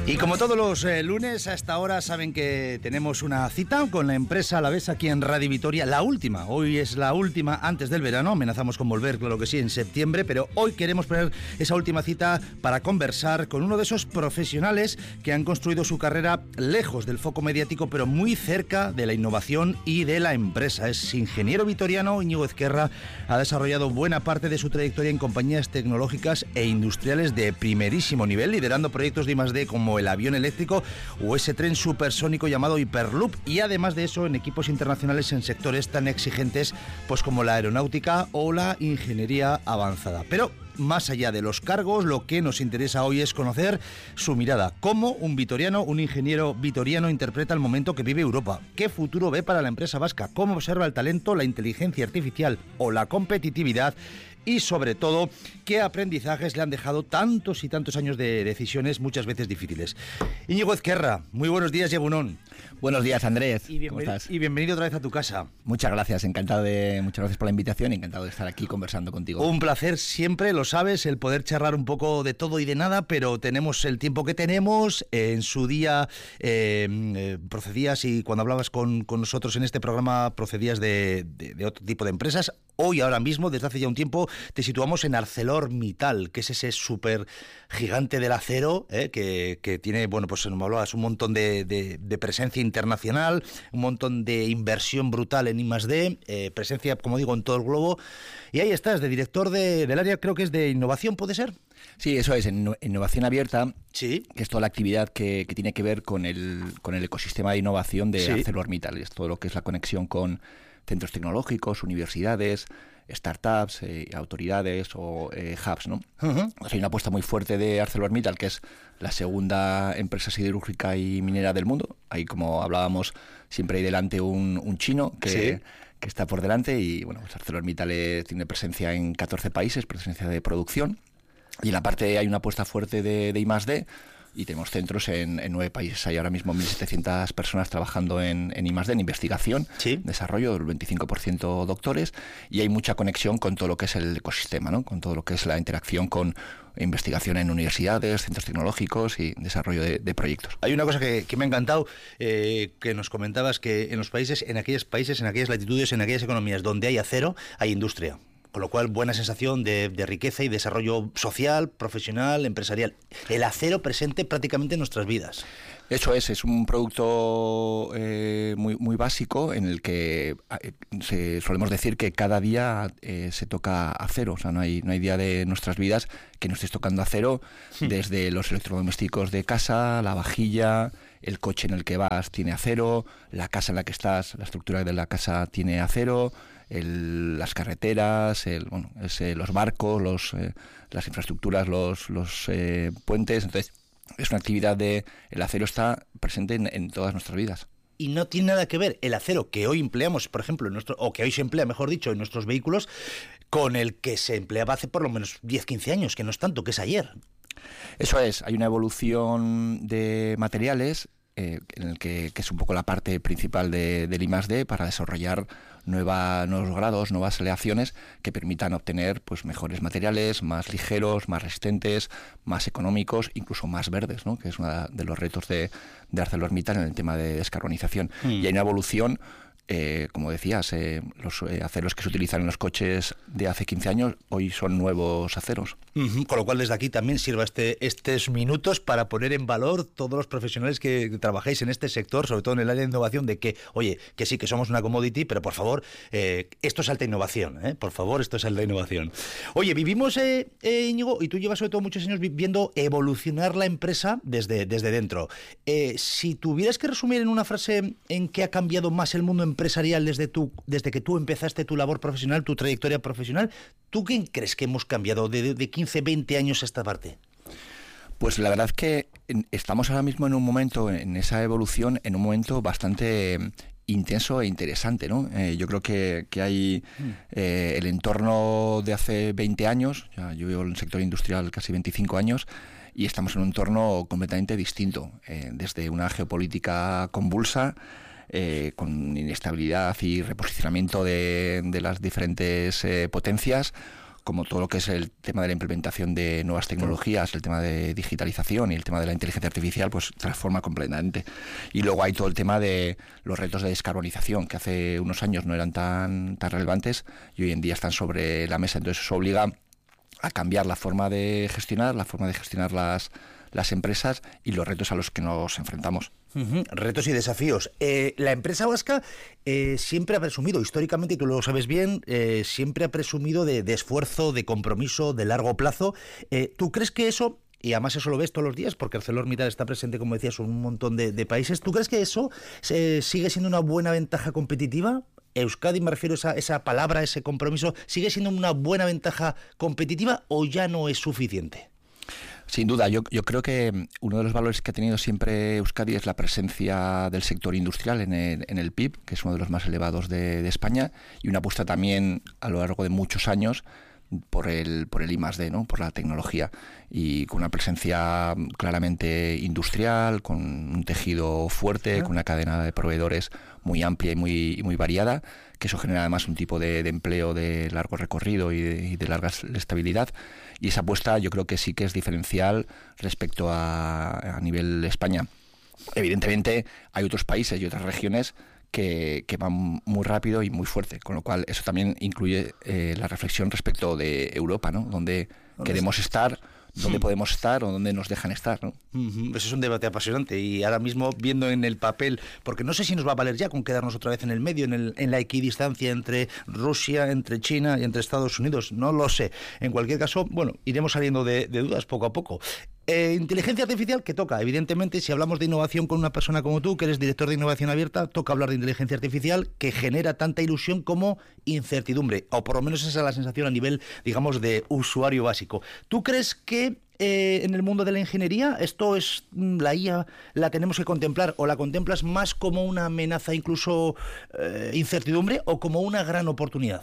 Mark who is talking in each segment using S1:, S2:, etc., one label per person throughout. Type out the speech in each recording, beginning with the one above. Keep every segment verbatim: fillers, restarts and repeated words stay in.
S1: Y como todos los eh, lunes, a esta hora saben que tenemos una cita con la empresa Alavés aquí en Radio Vitoria, la última. Hoy es la última antes del verano, amenazamos con volver, claro que sí, en septiembre, pero hoy queremos poner esa última cita para conversar con uno de esos profesionales que han construido su carrera lejos del foco mediático, pero muy cerca de la innovación y de la empresa. Es ingeniero vitoriano. Íñigo Ezquerra ha desarrollado buena parte de su trayectoria en compañías tecnológicas e industriales de primerísimo nivel, liderando proyectos de I más D como el avión eléctrico o ese tren supersónico llamado Hyperloop, y además de eso en equipos internacionales en sectores tan exigentes pues como la aeronáutica o la ingeniería avanzada. Pero más allá de los cargos, lo que nos interesa hoy es conocer su mirada, cómo un vitoriano, un ingeniero vitoriano interpreta el momento que vive Europa, qué futuro ve para la empresa vasca, cómo observa el talento, la inteligencia artificial o la competitividad, y sobre todo, qué aprendizajes le han dejado tantos y tantos años de decisiones muchas veces difíciles. Íñigo Ezquerra, muy buenos días y egunon.
S2: Buenos días, Andrés.
S1: Y,
S2: ¿Cómo estás?
S1: Y bienvenido otra vez a tu casa.
S2: Muchas gracias, encantado de, muchas gracias por la invitación y encantado de estar aquí conversando contigo.
S1: Un placer siempre, lo sabes, el poder charlar un poco de todo y de nada, pero tenemos el tiempo que tenemos. En su día eh, eh, procedías, y cuando hablabas con, con nosotros en este programa procedías de, de, de otro tipo de empresas. Hoy, ahora mismo, desde hace ya un tiempo, te situamos en ArcelorMittal, que es ese súper gigante del acero, eh, que, que tiene, bueno, pues me hablabas, un montón de, de, de presencia internacional, un montón de inversión brutal en I más D, eh, presencia, como digo, en todo el globo. Y ahí estás, de director de, del área, creo que es de innovación, ¿puede ser?
S2: Sí, eso es, en innovación abierta,
S1: sí,
S2: que es toda la actividad que, que tiene que ver con el, con el ecosistema de innovación de sí. ArcelorMittal, es todo lo que es la conexión con centros tecnológicos, universidades, startups, eh, autoridades o eh, hubs, ¿no? Uh-huh. O sea, hay una apuesta muy fuerte de ArcelorMittal, que es la segunda empresa siderúrgica y minera del mundo. Ahí, como hablábamos, siempre hay delante un, un chino que, sí. que está por delante, y bueno, pues ArcelorMittal eh, tiene presencia en catorce países, presencia de producción, y en la parte hay una apuesta fuerte de, de I más D, y tenemos centros en, en nueve países. Hay ahora mismo mil setecientas personas trabajando en, en I más D, en investigación,
S1: sí.
S2: desarrollo, el veinticinco por ciento doctores, y hay mucha conexión con todo lo que es el ecosistema, ¿no? Con todo lo que es la interacción con investigación en universidades, centros tecnológicos y desarrollo de, de proyectos.
S1: Hay una cosa que, que me ha encantado, eh, que nos comentabas, que en los países, en aquellos países, en aquellas latitudes, en aquellas economías donde hay acero, hay industria. Con lo cual, buena sensación de, de riqueza y desarrollo social, profesional, empresarial. El acero presente prácticamente en nuestras vidas.
S2: Eso es, es un producto eh, muy muy básico en el que eh, se, solemos decir que cada día eh, se toca acero. O sea, no hay, no hay día de nuestras vidas que no estés tocando acero, sí. Desde los electrodomésticos de casa, la vajilla, el coche en el que vas tiene acero, la casa en la que estás, la estructura de la casa tiene acero, el, las carreteras, el, bueno, es, eh, los barcos, los, eh, las infraestructuras, los, los eh, puentes. Entonces, es una actividad de... El acero está presente en, en todas nuestras vidas.
S1: Y no tiene nada que ver el acero que hoy empleamos, por ejemplo, en nuestro, o que hoy se emplea, mejor dicho, en nuestros vehículos, con el que se empleaba hace por lo menos diez, quince años, que no es tanto, que es ayer.
S2: Eso es, hay una evolución de materiales eh, en el que, que es un poco la parte principal de, del I más D para desarrollar nueva, nuevos grados, nuevas aleaciones que permitan obtener pues mejores materiales, más ligeros, más resistentes, más económicos, incluso más verdes, ¿no? Que es uno de los retos de, de ArcelorMittal en el tema de descarbonización. Mm. Y hay una evolución. Eh, como decías, eh, los eh, aceros que se utilizan en los coches de hace quince años hoy son nuevos aceros.
S1: Uh-huh. Con lo cual, desde aquí también sirva este, estos minutos para poner en valor todos los profesionales que, que trabajáis en este sector, sobre todo en el área de innovación, de que, oye, que sí, que somos una commodity, pero por favor, eh, esto es alta innovación, ¿eh? Por favor, esto es alta innovación. Oye, vivimos, eh, eh, Íñigo, y tú llevas sobre todo muchos años viendo evolucionar la empresa desde, desde dentro. Eh, si tuvieras que resumir en una frase en qué ha cambiado más el mundo en empresarial desde, tu, desde que tú empezaste tu labor profesional, tu trayectoria profesional, ¿tú qué crees que hemos cambiado de, de quince, veinte años a esta parte?
S2: Pues la verdad es que estamos ahora mismo en un momento, en esa evolución, en un momento bastante intenso e interesante, ¿no? Eh, yo creo que, que hay eh, el entorno de hace veinte años, ya yo vivo en el sector industrial casi veinticinco años, y estamos en un entorno completamente distinto, eh, desde una geopolítica convulsa, Eh, con inestabilidad y reposicionamiento de, de las diferentes eh, potencias, como todo lo que es el tema de la implementación de nuevas tecnologías, el tema de digitalización y el tema de la inteligencia artificial, pues transforma completamente. Y luego hay todo el tema de los retos de descarbonización, que hace unos años no eran tan, tan relevantes y hoy en día están sobre la mesa. Entonces eso obliga a cambiar la forma de gestionar, la forma de gestionar las, las empresas y los retos a los que nos enfrentamos.
S1: Uh-huh. Retos y desafíos. Eh, la empresa vasca eh, siempre ha presumido, históricamente, y tú lo sabes bien, eh, siempre ha presumido de, de esfuerzo, de compromiso, de largo plazo. Eh, ¿Tú crees que eso, y además eso lo ves todos los días, porque ArcelorMittal está presente, como decías, en un montón de, de países, ¿tú crees que eso eh, sigue siendo una buena ventaja competitiva? Euskadi, me refiero a esa, esa palabra, ese compromiso, ¿sigue siendo una buena ventaja competitiva o ya no es suficiente?
S2: Sin duda, yo, yo creo que uno de los valores que ha tenido siempre Euskadi es la presencia del sector industrial en el, en el P I B, que es uno de los más elevados de, de España, y una apuesta también a lo largo de muchos años por el por el I más D, ¿no? Por la tecnología, y con una presencia claramente industrial, con un tejido fuerte, con una cadena de proveedores muy amplia y muy, y muy variada, que eso genera además un tipo de, de empleo de largo recorrido y de, y de larga estabilidad. Y esa apuesta yo creo que sí que es diferencial respecto a, a nivel España. Evidentemente hay otros países y otras regiones que, que van muy rápido y muy fuerte, con lo cual eso también incluye eh, la reflexión respecto de Europa, ¿no? Donde queremos estar, dónde podemos estar o dónde nos dejan estar, ¿no?
S1: Uh-huh. Eso es un debate apasionante, y ahora mismo viendo en el papel, porque no sé si nos va a valer ya con quedarnos otra vez en el medio, en, el, en la equidistancia entre Rusia, entre China y entre Estados Unidos, no lo sé. En cualquier caso, bueno, iremos saliendo de, de dudas poco a poco. Eh, inteligencia artificial, que toca, evidentemente, si hablamos de innovación con una persona como tú, que eres director de innovación abierta, toca hablar de inteligencia artificial, que genera tanta ilusión como incertidumbre, o por lo menos esa es la sensación a nivel, digamos, de usuario básico. ¿Tú crees que eh, en el mundo de la ingeniería esto es, la I A la tenemos que contemplar, o la contemplas más como una amenaza, incluso eh, incertidumbre, o como una gran oportunidad?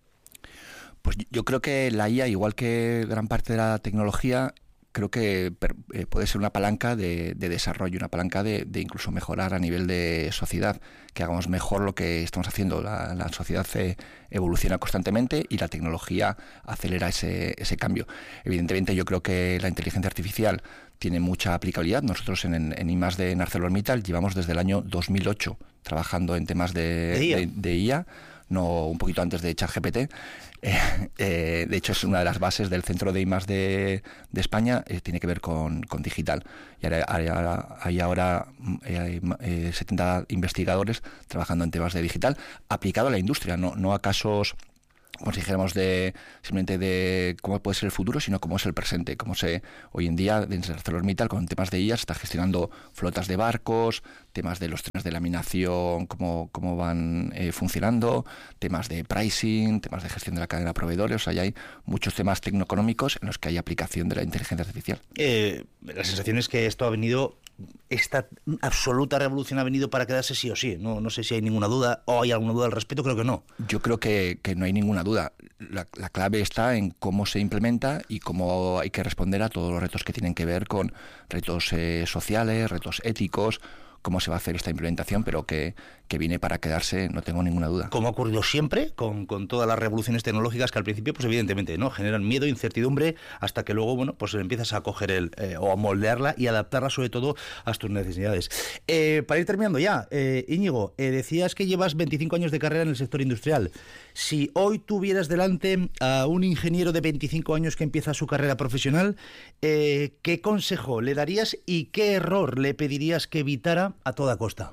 S2: Pues yo creo que la I A, igual que gran parte de la tecnología, creo que eh, puede ser una palanca de, de desarrollo, una palanca de, de incluso mejorar a nivel de sociedad, que hagamos mejor lo que estamos haciendo. La, la sociedad eh, evoluciona constantemente y la tecnología acelera ese, ese cambio. Evidentemente yo creo que la inteligencia artificial tiene mucha aplicabilidad. Nosotros en, en I más D en ArcelorMittal llevamos desde el año dos mil ocho trabajando en temas de,
S1: de, I A.
S2: de, de I A, no un poquito antes de ChatGPT. Eh, eh, de hecho es una de las bases del centro de I más D de España, eh, tiene que ver con, con digital, y ahora, ahora, hay ahora eh, eh, setenta investigadores trabajando en temas de digital aplicado a la industria, no, no a casos, como si dijéramos, de simplemente de cómo puede ser el futuro, sino cómo es el presente, cómo se hoy en día desde ArcelorMittal con temas de I A se está gestionando flotas de barcos, temas de los trenes de laminación, cómo, cómo van eh, funcionando, temas de pricing, temas de gestión de la cadena de proveedores. O sea, ya hay muchos temas tecnoeconómicos en los que hay aplicación de la inteligencia artificial.
S1: Eh, la sensación es que esto ha venido, esta absoluta revolución ha venido para quedarse sí o sí. No, no sé si hay ninguna duda o hay alguna duda al respecto, creo que no.
S2: Yo creo que, que no hay ninguna duda. La, la clave está en cómo se implementa y cómo hay que responder a todos los retos que tienen que ver con retos eh, sociales, retos éticos, cómo se va a hacer esta implementación, pero que, que viene para quedarse, no tengo ninguna duda.
S1: Como ha ocurrido siempre con, con todas las revoluciones tecnológicas, que al principio, pues evidentemente, ¿no?, generan miedo, incertidumbre, hasta que luego, bueno, pues empiezas a coger el, eh, o a moldearla y adaptarla sobre todo a tus necesidades. Eh, para ir terminando ya, eh, Íñigo, eh, decías que llevas veinticinco años de carrera en el sector industrial. Si hoy tuvieras delante a un ingeniero de veinticinco años que empieza su carrera profesional, eh, ¿qué consejo le darías y qué error le pedirías que evitara a toda costa?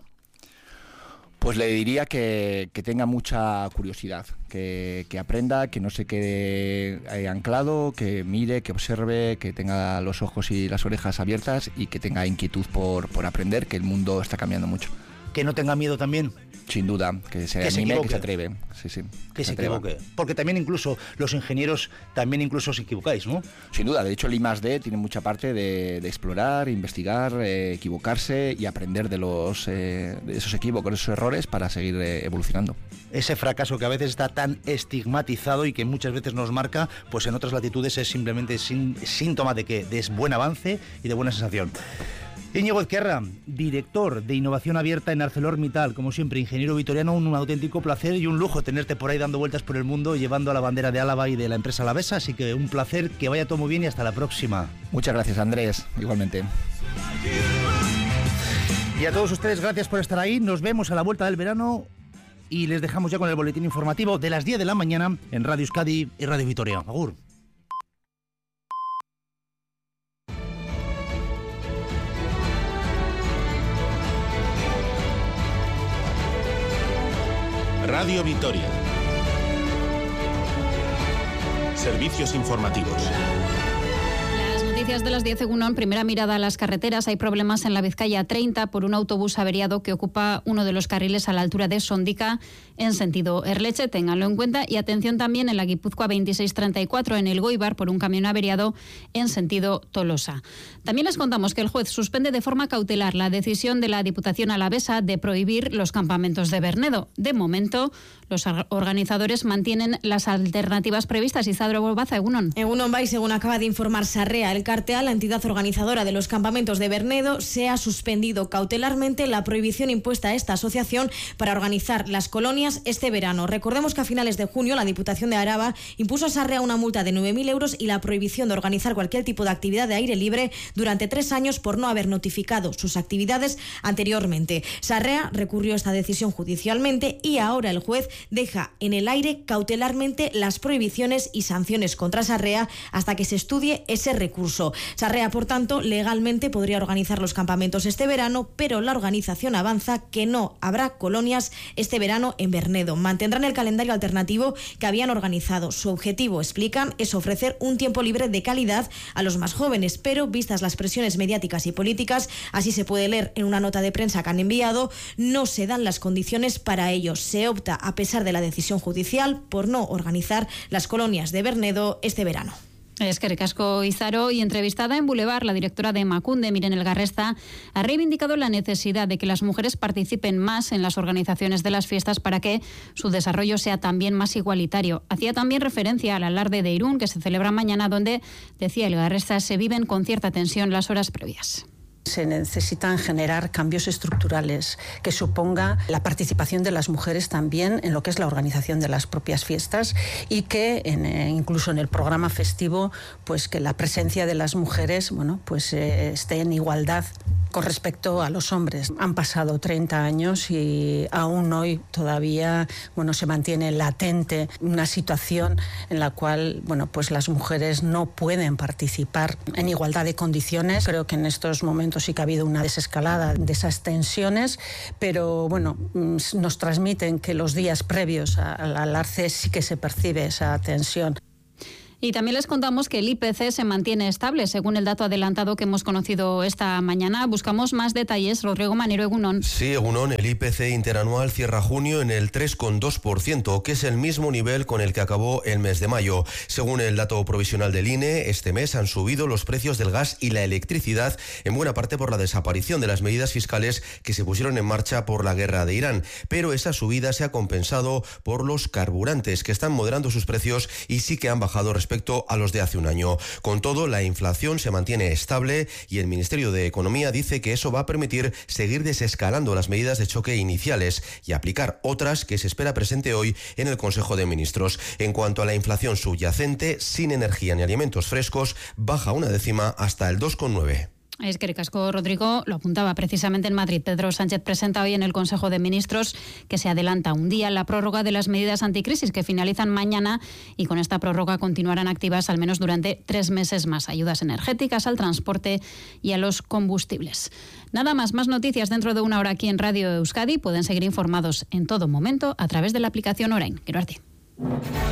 S2: Pues le diría que, que tenga mucha curiosidad, que, que aprenda, que no se quede eh, anclado, que mire, que observe, que tenga los ojos y las orejas abiertas y que tenga inquietud por, por aprender, que el mundo está cambiando mucho.
S1: Que no tenga miedo también.
S2: Sin duda, que se
S1: que
S2: anime,
S1: se
S2: que se atreve. Sí, sí,
S1: que se equivoque. Porque también incluso los ingenieros también incluso os equivocáis, ¿no?
S2: Sin duda, de hecho el I más D tiene mucha parte de, de explorar, investigar, eh, equivocarse y aprender de los eh, de esos equívocos, esos errores para seguir eh, evolucionando.
S1: Ese fracaso que a veces está tan estigmatizado y que muchas veces nos marca, pues en otras latitudes es simplemente sin, síntoma de que de buen avance y de buena sensación. Íñigo Ezquerra, director de Innovación Abierta en ArcelorMittal. Como siempre, ingeniero vitoriano, un auténtico placer y un lujo tenerte por ahí dando vueltas por el mundo, llevando a la bandera de Álava y de la empresa alavesa. Así que un placer, que vaya todo muy bien y hasta la próxima.
S2: Muchas gracias, Andrés, igualmente.
S1: Y a todos ustedes, gracias por estar ahí. Nos vemos a la vuelta del verano y les dejamos ya con el boletín informativo de las diez de la mañana en Radio Euskadi y Radio Vitoria. Agur.
S3: Radio Vitoria. Servicios informativos.
S4: Las noticias de las diez, Egunon. Primera mirada a las carreteras. Hay problemas en la Vizcaya treinta por un autobús averiado que ocupa uno de los carriles a la altura de Sondica en sentido Erleche. Ténganlo en cuenta. Y atención también en la Guipúzcoa veintiséis treinta y cuatro en el Goibar por un camión averiado en sentido Tolosa. También les contamos que el juez suspende de forma cautelar la decisión de la Diputación alavesa de prohibir los campamentos de Bernedo. De momento, los organizadores mantienen las alternativas previstas. Isadro Borbaza, Egunon.
S5: Egunon Bay, según acaba de informar Sarrea, el Cartea, la entidad organizadora de los campamentos de Bernedo, se ha suspendido cautelarmente la prohibición impuesta a esta asociación para organizar las colonias este verano. Recordemos que a finales de junio la Diputación de Araba impuso a Sarrea una multa de nueve mil euros y la prohibición de organizar cualquier tipo de actividad de aire libre durante tres años por no haber notificado sus actividades anteriormente. Sarrea recurrió esta decisión judicialmente y ahora el juez deja en el aire cautelarmente las prohibiciones y sanciones contra Sarrea hasta que se estudie ese recurso. Sarrea, por tanto, legalmente podría organizar los campamentos este verano, pero la organización avanza que no habrá colonias este verano en Bernedo. Mantendrán el calendario alternativo que habían organizado. Su objetivo, explican, es ofrecer un tiempo libre de calidad a los más jóvenes, pero vistas las presiones mediáticas y políticas, así se puede leer en una nota de prensa que han enviado, no se dan las condiciones para ello. Se opta, a pesar de la decisión judicial, por no organizar las colonias de Bernedo este verano.
S4: Es que Recasco Izaro, y entrevistada en Boulevard, la directora de Emakunde, Miren Elgarresta, ha reivindicado la necesidad de que las mujeres participen más en las organizaciones de las fiestas para que su desarrollo sea también más igualitario. Hacía también referencia al alarde de Irún, que se celebra mañana, donde, decía Elgarresta, se viven con cierta tensión las horas previas.
S6: Se necesitan generar cambios estructurales que suponga la participación de las mujeres también en lo que es la organización de las propias fiestas y que en, eh, incluso en el programa festivo, pues que la presencia de las mujeres, bueno, pues eh, esté en igualdad con respecto a los hombres. Han pasado treinta años y aún hoy todavía, bueno, se mantiene latente una situación en la cual, bueno, pues las mujeres no pueden participar en igualdad de condiciones. Creo que en estos momentos sí que ha habido una desescalada de esas tensiones, pero bueno, nos transmiten que los días previos al alarce sí que se percibe esa tensión.
S4: Y también les contamos que el I P C se mantiene estable, según el dato adelantado que hemos conocido esta mañana. Buscamos más detalles. Rodrigo Manero, Egunon.
S7: Sí, Egunon, el I P C interanual cierra junio en el tres coma dos por ciento, que es el mismo nivel con el que acabó el mes de mayo. Según el dato provisional del I N E, este mes han subido los precios del gas y la electricidad, en buena parte por la desaparición de las medidas fiscales que se pusieron en marcha por la guerra de Irán. Pero esa subida se ha compensado por los carburantes, que están moderando sus precios y sí que han bajado respecto a los de hace un año. Con todo, la inflación se mantiene estable y el Ministerio de Economía dice que eso va a permitir seguir desescalando las medidas de choque iniciales y aplicar otras que se espera presente hoy en el Consejo de Ministros. En cuanto a la inflación subyacente, sin energía ni alimentos frescos, baja una décima hasta el dos coma nueve.
S4: Es que Ricasco, Rodrigo, lo apuntaba precisamente en Madrid. Pedro Sánchez presenta hoy en el Consejo de Ministros que se adelanta un día la prórroga de las medidas anticrisis que finalizan mañana y con esta prórroga continuarán activas al menos durante tres meses más. Ayudas energéticas al transporte y a los combustibles. Nada más, más noticias dentro de una hora aquí en Radio Euskadi. Pueden seguir informados en todo momento a través de la aplicación Orain. Quiero arte.